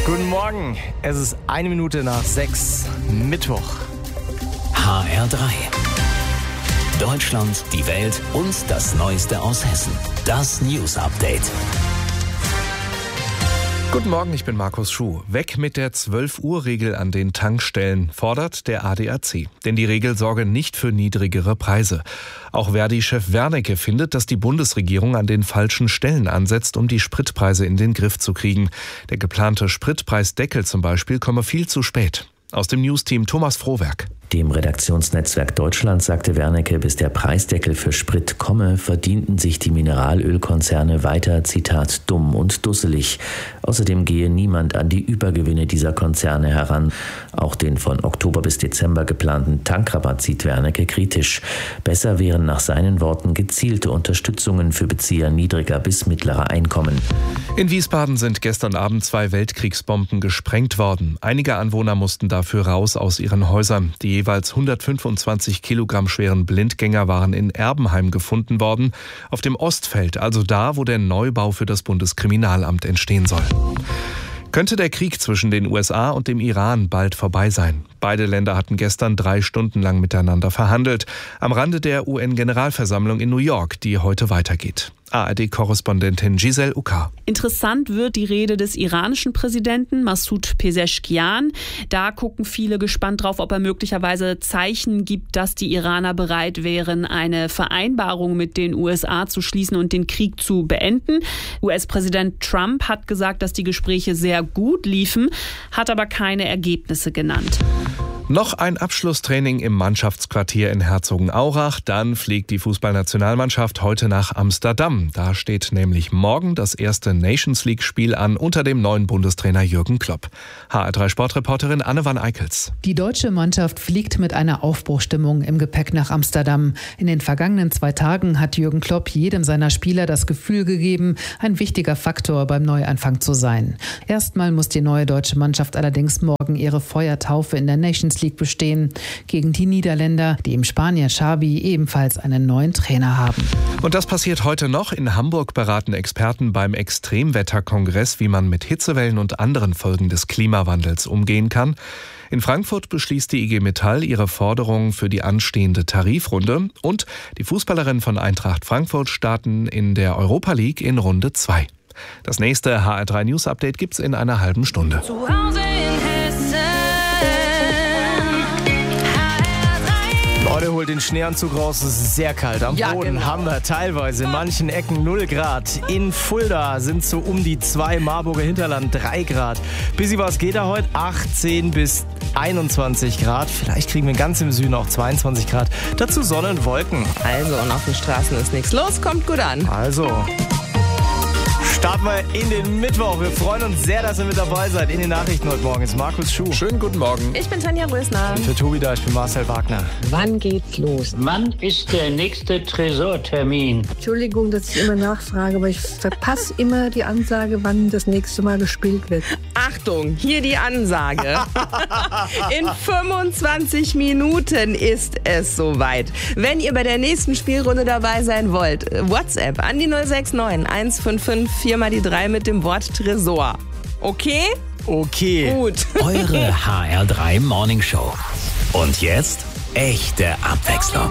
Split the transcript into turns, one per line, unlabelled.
Guten Morgen, es ist 1 Minute nach 6, Mittwoch.
HR3. Deutschland, die Welt und das Neueste aus Hessen. Das News Update.
Guten Morgen, ich bin Markus Schuh. Weg mit der 12-Uhr-Regel an den Tankstellen, fordert der ADAC. Denn die Regel sorge nicht für niedrigere Preise. Auch Verdi-Chef Wernicke findet, dass die Bundesregierung an den falschen Stellen ansetzt, um die Spritpreise in den Griff zu kriegen. Der geplante Spritpreisdeckel zum Beispiel komme viel zu spät. Aus dem Newsteam Thomas Frohwerk.
Dem Redaktionsnetzwerk Deutschland sagte Wernicke, bis der Preisdeckel für Sprit komme, verdienten sich die Mineralölkonzerne weiter, Zitat, dumm und dusselig. Außerdem gehe niemand an die Übergewinne dieser Konzerne heran. Auch den von Oktober bis Dezember geplanten Tankrabatt sieht Wernicke kritisch. Besser wären nach seinen Worten gezielte Unterstützungen für Bezieher niedriger bis mittlerer Einkommen.
In Wiesbaden sind gestern Abend 2 Weltkriegsbomben gesprengt worden. Einige Anwohner mussten dafür raus aus ihren Häusern. Die jeweils 125 Kilogramm schweren Blindgänger waren in Erbenheim gefunden worden, auf dem Ostfeld, also da, wo der Neubau für das Bundeskriminalamt entstehen soll. Könnte der Krieg zwischen den USA und dem Iran bald vorbei sein? Beide Länder hatten gestern 3 Stunden lang miteinander verhandelt, am Rande der UN-Generalversammlung in New York, die heute weitergeht. ARD-Korrespondentin Giselle Uka.
Interessant wird die Rede des iranischen Präsidenten Masoud Pezeshkian. Da gucken viele gespannt drauf, ob er möglicherweise Zeichen gibt, dass die Iraner bereit wären, eine Vereinbarung mit den USA zu schließen und den Krieg zu beenden. US-Präsident Trump hat gesagt, dass die Gespräche sehr gut liefen, hat aber keine Ergebnisse genannt.
Noch ein Abschlusstraining im Mannschaftsquartier in Herzogenaurach. Dann fliegt die Fußballnationalmannschaft heute nach Amsterdam. Da steht nämlich morgen das erste Nations-League-Spiel an unter dem neuen Bundestrainer Jürgen Klopp. HR3-Sportreporterin Anne van Eickels.
Die deutsche Mannschaft fliegt mit einer Aufbruchstimmung im Gepäck nach Amsterdam. In den vergangenen 2 Tagen hat Jürgen Klopp jedem seiner Spieler das Gefühl gegeben, ein wichtiger Faktor beim Neuanfang zu sein. Erstmal muss die neue deutsche Mannschaft allerdings morgen ihre Feuertaufe in der Nations League bestehen, gegen die Niederländer, die im Spanier Xavi ebenfalls einen neuen Trainer haben.
Und das passiert heute noch. In Hamburg beraten Experten beim Extremwetterkongress, wie man mit Hitzewellen und anderen Folgen des Klimawandels umgehen kann. In Frankfurt beschließt die IG Metall ihre Forderungen für die anstehende Tarifrunde. Und die Fußballerinnen von Eintracht Frankfurt starten in der Europa League in Runde 2. Das nächste HR3 News Update gibt's in einer halben Stunde.
Zu Hause in Hessen.
Leute, holt den Schneeanzug raus, es ist sehr kalt. Am Boden haben wir teilweise in manchen Ecken 0 Grad. In Fulda sind so um die 2, Marburger Hinterland 3 Grad. Bussi was geht da heute? 18 bis 21 Grad. Vielleicht kriegen wir ganz im Süden auch 22 Grad. Dazu Sonne und Wolken.
Also, und auf den Straßen ist nichts los, kommt gut an.
Also, starten wir in den Mittwoch. Wir freuen uns sehr, dass ihr mit dabei seid. In den Nachrichten heute Morgen ist Markus Schuh.
Schönen guten Morgen.
Ich bin Tanja Rösner.
Für Tobi da, ich bin Marcel Wagner.
Wann geht's los?
Wann ist der nächste Tresortermin?
Entschuldigung, dass ich immer nachfrage, aber ich verpasse immer die Ansage, wann das nächste Mal gespielt wird.
Achtung, hier die Ansage. In 25 Minuten ist es soweit. Wenn ihr bei der nächsten Spielrunde dabei sein wollt, WhatsApp an die 069 155 4 mal die 3 mit dem Wort Tresor. Okay?
Okay.
Gut.
Eure HR3 Morning Show. Und jetzt echte Abwechslung.